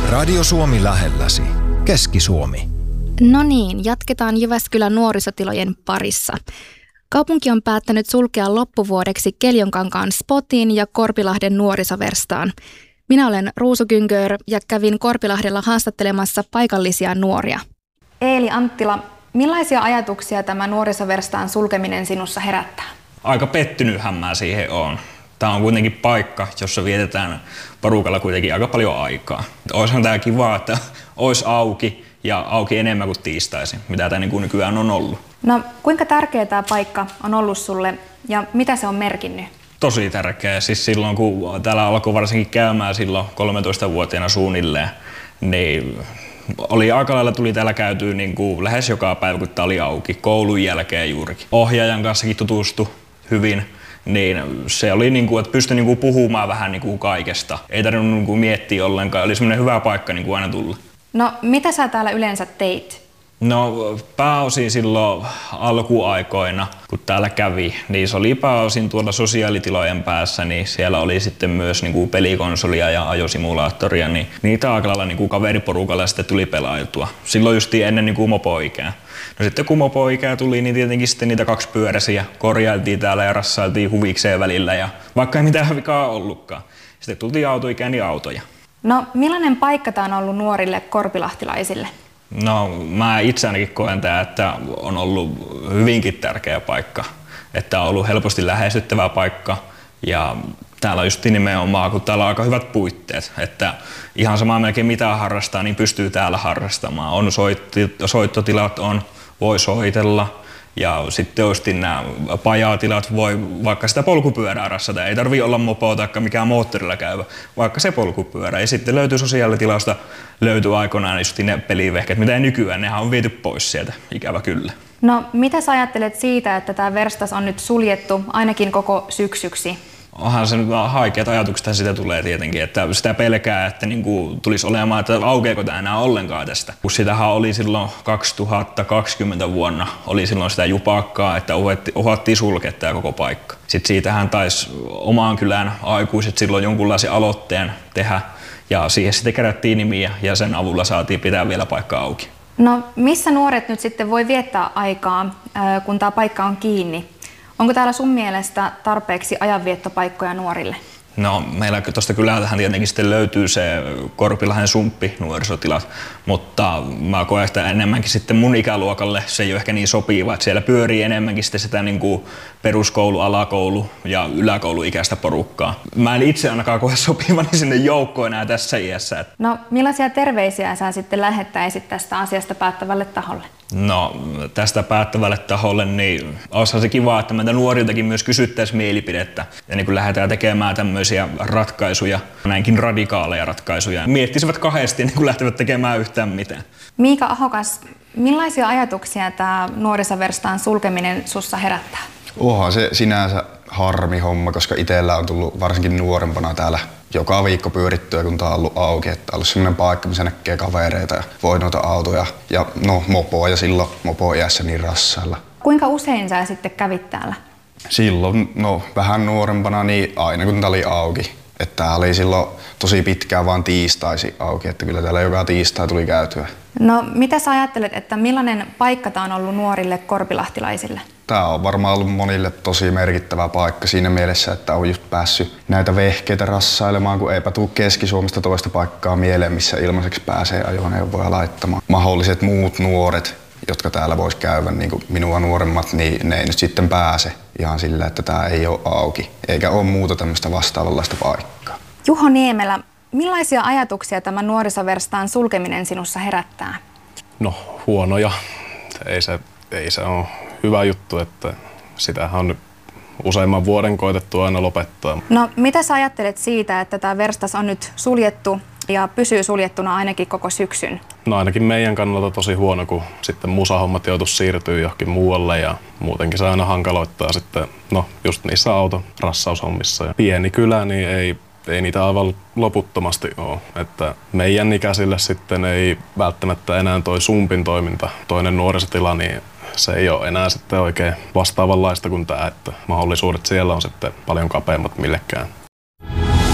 Radio Suomi lähelläsi. Keski-Suomi. No niin, jatketaan Jyväskylän nuorisotilojen parissa. Kaupunki on päättänyt sulkea loppuvuodeksi Keljonkankaan Spotin ja Korpilahden nuorisoverstaan. Minä olen Ruusu Kynkör ja kävin Korpilahdella haastattelemassa paikallisia nuoria. Eeli Anttila, millaisia ajatuksia tämä nuorisoverstaan sulkeminen sinussa herättää? Aika pettynythän mä siihen on. Tämä on kuitenkin paikka, jossa vietetään porukalla kuitenkin aika paljon aikaa. Olisihan tämä kiva, että olisi auki ja auki enemmän kuin tiistaisin, mitä tämä niin nykyään on ollut. No, kuinka tärkeä tämä paikka on ollut sulle ja mitä se on merkinnyt? Tosi tärkeä. Siis silloin, kun täällä alkoi varsinkin käymään silloin 13-vuotiaana suunnilleen, niin oli aika lailla tuli täällä käytyä niin kuin lähes joka päivä, kun tämä oli auki, koulun jälkeen juurikin. Ohjaajan kanssakin tutustui hyvin. Niin se oli niin kuin, että pystyi niin kuin puhumaan vähän niin kuin kaikesta. Ei tarvinnut niin kuin miettiä ollenkaan. Oli semmoinen hyvä paikka niin kuin aina tulla. No, mitä sä täällä yleensä teit? No, pääosin silloin alkuaikoina, kun täällä kävi, niin se oli pääosin tuolla sosiaalitilojen päässä, niin siellä oli sitten myös niin kuin pelikonsolia ja ajosimulaattoria, niin niitä aika lailla niin kuin kaveriporukalla sitten tuli pelailtua. Silloin justiin ennen niin kuin mopoikää. No sitten kun mopoikää tuli, niin tietenkin sitten niitä kaksipyöräisiä korjailtiin täällä ja rassailtiin huvikseen välillä ja vaikka ei mitään vikaa ollutkaan. Sitten tultiin autoikään niin autoja. No, millainen paikka tämä on ollut nuorille korpilahtilaisille? No, mä itse ainakin koen tämä, että on ollut hyvinkin tärkeä paikka. Että on ollut helposti lähestyttävä paikka ja täällä on just nimenomaan, kun täällä on aika hyvät puitteet. Että ihan sama melkein mitä harrastaa, niin pystyy täällä harrastamaan. On soittotilat, voi soitella. Ja sitten just nämä pajatilat voi vaikka sitä polkupyörää rassata. Ei tarvitse olla mopo tai mikään moottorilla käyvä, vaikka se polkupyörä. Ja sitten löytyy sosiaalitilasta, löytyy aikoinaan just ne pelivehkeet, mitä nykyään, nehän on viety pois sieltä, ikävä kyllä. No, mitä sä ajattelet siitä, että tämä verstas on nyt suljettu ainakin koko syksyksi? Onhan se nyt haikeat ajatukset sitä tulee tietenkin, että sitä pelkää, että niinku tulisi olemaan, että aukeako tämä enää ollenkaan tästä. Kun sitähän oli silloin 2020 vuonna, oli silloin sitä jupakkaa, että uhattiin sulkea tämä koko paikka. Sitten siitähän taisi omaan kylään aikuiset silloin jonkunlaisen aloitteen tehdä ja siihen sitten kerättiin nimiä ja sen avulla saatiin pitää vielä paikka auki. No, missä nuoret nyt sitten voi viettää aikaa, kun tämä paikka on kiinni? Onko täällä sun mielestä tarpeeksi ajanviettopaikkoja nuorille? No, meillä tuosta kylältähän tietenkin sitten löytyy se Korpilahden sumppi nuorisotilat, mutta mä koen, että enemmänkin sitten mun ikäluokalle se ei ole ehkä niin sopiva, että siellä pyörii enemmänkin sitten sitä niin kuin peruskoulu, alakoulu ja yläkouluikäistä porukkaa. Mä en itse ainakaan koe sopivani sinne joukkoon enää tässä iässä. No, millaisia terveisiä sä sitten lähettäisit tästä asiasta päättävälle taholle? No, tästä päättävälle taholle, niin olisihan se kiva, että meitä nuoriltakin myös kysyttäisiin mielipidettä. Ja niin kun lähdetään tekemään tämmöisiä ratkaisuja, näinkin radikaaleja ratkaisuja, miettisivät kahdesti niin kun lähtevät tekemään yhtään mitään. Miika Ahokas, millaisia ajatuksia tämä nuorisoverstaan sulkeminen sussa herättää? Onhan se sinänsä harmi homma, koska itsellä on tullut varsinkin nuorempana täällä joka viikko pyörittyä, kun tää on ollut auki. Että on ollut semmoinen paikka, missä näkee kavereita ja voi noita autoja ja no mopoa ja silloin mopo-iässä niin rassailla. Kuinka usein sä sitten kävit täällä? Silloin, no vähän nuorempana, niin aina kun tää oli auki. Että tää oli silloin tosi pitkään vaan tiistaisin auki, että kyllä täällä joka tiistai tuli käytyä. No, mitä sä ajattelet, että millainen paikka tää on ollut nuorille korpilahtilaisille? Tämä on varmaan ollut monille tosi merkittävä paikka siinä mielessä, että on just päässyt näitä vehkeitä rassailemaan, kun eipä tule Keski-Suomesta toista paikkaa mieleen, missä ilmaiseksi pääsee ajoneuvoja laittamaan. Mahdolliset muut nuoret, jotka täällä vois käydä, niin kuin minua nuoremmat, niin ne ei nyt sitten pääse ihan sillä, että tämä ei ole auki, eikä ole muuta tämmöistä vastaavanlaista paikkaa. Juho Niemelä, millaisia ajatuksia tämä nuorisoverstaan sulkeminen sinussa herättää? No, huonoja. Ei se ole hyvä juttu, että sitähän on useamman vuoden koetettu aina lopettaa. No, mitä sä ajattelet siitä, että tämä verstas on nyt suljettu ja pysyy suljettuna ainakin koko syksyn? No ainakin meidän kannalta tosi huono, kun sitten musahommat joutuisi siirtyä johonkin muualle ja muutenkin se aina hankaloittaa sitten, no just niissä autorassaushommissa. Ja pieni kylä, niin ei niitä aivan loputtomasti ole. Että meidän ikäisille sitten ei välttämättä enää toi sumpin toiminta, toinen nuorisotila, niin se ei ole enää sitten oikein vastaavanlaista kuin tämä, että mahdollisuudet siellä on sitten paljon kapeammat millekään